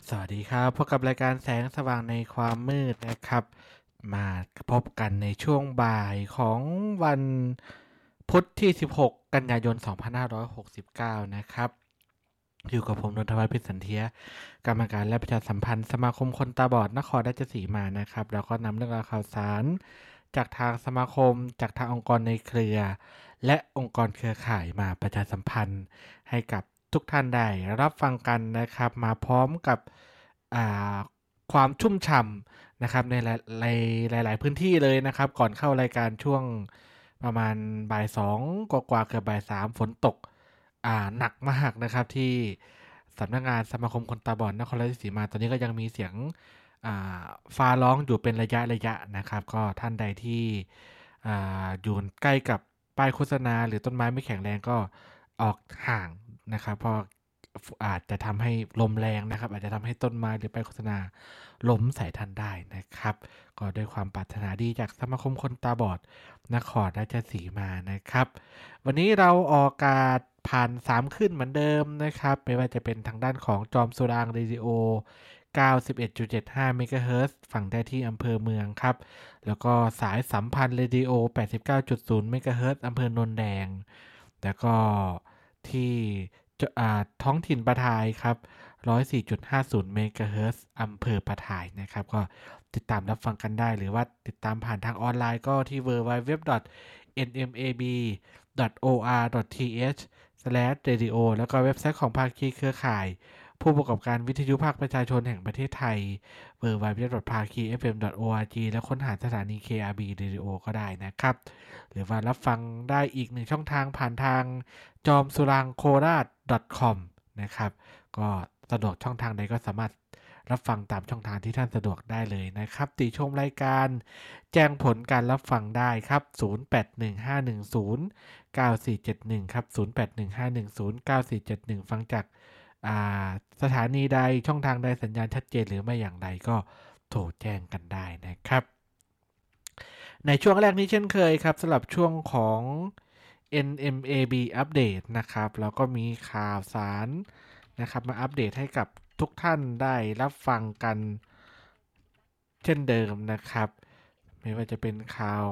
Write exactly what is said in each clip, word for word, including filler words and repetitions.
สวัสดีครับพบกับรายการแสงสว่างในความมืดนะครับมาพบกันในช่วงบ่ายของวันพุธที่สิบหกกันยายนสองพันห้าร้อยหกสิบเก้านะครับอยู่กับผมนนทวัฒน์พิสันเทียกรรมการและประชาสัมพันธ์สมาคมคนตาบอดนครราชสีมานะครับแล้วก็นำเรื่องราวข่าวสารจากทางสมาคมจากทางองค์กรในเครือและองค์กรเครือข่ายมาประชาสัมพันธ์ให้กับทุกท่านได้รับฟังกันนะครับมาพร้อมกับ ความชุ่มฉ่ำนะครับในหลายๆพื้นที่เลยนะครับก่อนเข้ารายการช่วงประมาณบ่ายสองกว่าๆเกือบบ่ายสามฝนตกหนักมากนะครับที่สำนักงานสมาคมคนตาบอดนครราชสีมาตอนนี้ก็ยังมีเสียงฟ้าร้องอยู่เป็นระยะระยะนะครับก็ท่านใดที่อยู่ใกล้กับป้ายโฆษณาหรือต้นไม้ไม่แข็งแรงก็ออกห่างนะครับเพราะอาจจะทำให้ลมแรงนะครับอาจจะทำให้ต้นไม้หรือป้ายโฆษณาล้มใส่ท่านได้นะครับก็ด้วยความปรารถนาดีจากสมาคมคนตาบอดนครราชสีมานะครับวันนี้เราออกอากาศผ่านสามขึ้นเหมือนเดิมนะครับไม่ว่าจะเป็นทางด้านของจอมสุรางเรดิโอ เก้าสิบเอ็ดจุดเจ็ดห้า เมกะเฮิรตซ์ฟังได้ที่อำเภอเมืองครับแล้วก็สายสัมพันธ์เรดิโอ แปดสิบเก้าจุดศูนย์ เมกะเฮิรตซ์อำเภอโนนแดงแล้วก็ที่ท้องถิ่นปะทายครับ หนึ่งร้อยสี่จุดห้าศูนย์ เมกะเฮิรตซ์อำเภอปะทายนะครับก็ติดตามรับฟังกันได้หรือว่าติดตามผ่านทางออนไลน์ก็ที่ ดับเบิลยู ดับเบิลยู ดับเบิลยู ดอท เอ็น เอ็ม เอ บี ดอท โอ อาร์ ดอท ที เอช สแลช เรดิโอ แล้วก็เว็บไซต์ของภาคีเครือข่ายผู้ประกอบการวิทยุภาคประชาชนแห่งประเทศไทย ดับเบิลยู ดับเบิลยู ดับเบิลยู ดอท พาคี เอฟ เอ็ม ดอท โอ อาร์ จี แล้วค้นหาสถานี เค อาร์ บี Radio ก็ได้นะครับหรือว่ารับฟังได้อีกหนึ่งช่องทางผ่านทางจอมสุรางโคราช .com นะครับก็สะดวกช่องทางใดก็สามารถรับฟังตามช่องทางที่ท่านสะดวกได้เลยนะครับติชมรายการแจ้งผลการรับฟังได้ครับศูนย์ แปด หนึ่ง ห้า หนึ่ง ศูนย์ เก้า สี่ เจ็ด หนึ่งครับศูนย์ แปด หนึ่ง ห้า หนึ่ง ศูนย์ เก้า สี่ เจ็ด หนึ่งฟังจากสถานีใดช่องทางใดสัญญาณชัดเจนหรือไม่อย่างไรก็โทรแจ้งกันได้นะครับในช่วงแรกนี้เช่นเคยครับสำหรับช่วงของ เอ็น เอ็ม เอ บี อัปเดตนะครับแล้วก็มีข่าวสารนะครับมาอัปเดตให้กับทุกท่านได้รับฟังกันเช่นเดิมนะครับไม่ว่าจะเป็นข่าว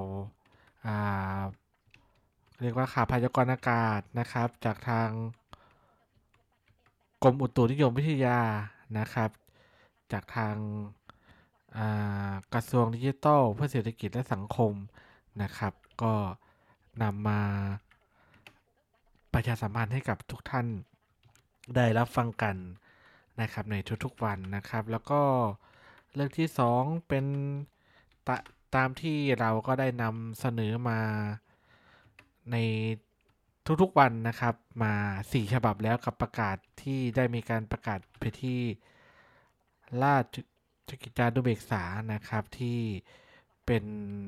เรียกว่าข่าวพยากรณ์อากาศนะครับจากทางกรมอุตุนิยมวิทยานะครับจากทางกระทรวงดิจิทัลเพื่อเศรษฐกิจและสังคมนะครับก็นำมาประชาสัมพันธ์ให้กับทุกท่านได้รับฟังกันนะครับในทุกๆวันนะครับแล้วก็เรื่องที่สองเป็นตตามที่เราก็ได้นำเสนอมาในทุกๆวันนะครับมาสี่ฉบับแล้วกับประกาศที่ได้มีการประกาศไปที่ราชกิจจานุเบกษานะครับที่เป็น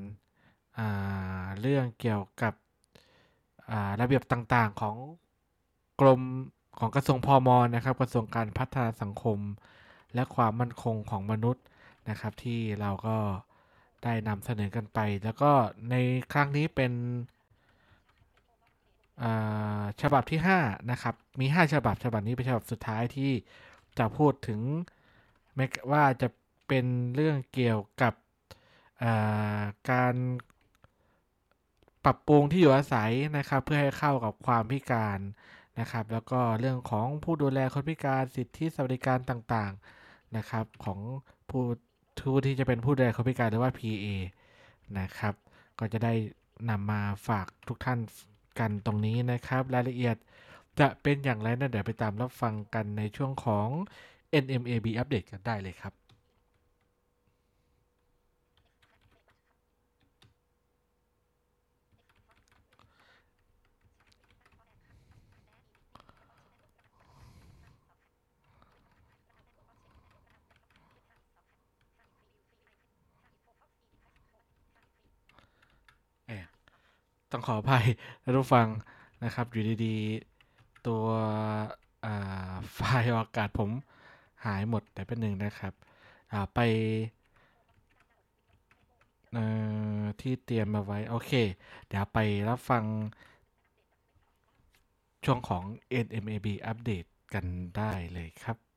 เรื่องเกี่ยวกับระเบียบต่างๆของกรมของกระทรวงพม.นะครับกระทรวงการพัฒนาสังคมและความมั่นคงของมนุษย์นะครับที่เราก็ได้นำเสนอกันไปแล้วก็ในครั้งนี้เป็นฉบับที่ห้านะครับมีห้าฉบับฉบับนี้เป็นฉบับสุดท้ายที่จะพูดถึงว่าจะเป็นเรื่องเกี่ยวกับการปรับปรุงที่อยู่อาศัยนะครับเพื่อให้เข้ากับความพิการนะครับแล้วก็เรื่องของผู้ดูแลคนพิการสิทธิสวัสดิการต่างๆนะครับของผู้ผู้ที่จะเป็นผู้ดูแลคนพิการหรือว่า พี เอ นะครับก็จะได้นำมาฝากทุกท่านกันตรงนี้นะครับรายละเอียดจะเป็นอย่างไรนะเดี๋ยวไปตามรับฟังกันในช่วงของ เอ็น เอ็ม เอ บี อัปเดตกันได้เลยครับต้องขออภัยท่านผู้ฟังนะครับอยู่ดีๆตัวไฟล์อากาศผมหายหมดแต่เป็นหนึ่งนะครับไปที่เตรียมมาไว้โอเคเดี๋ยวไปรับฟังช่วงของ เอ็น เอ็ม เอ บี อัปเดตกันได้เลยครับ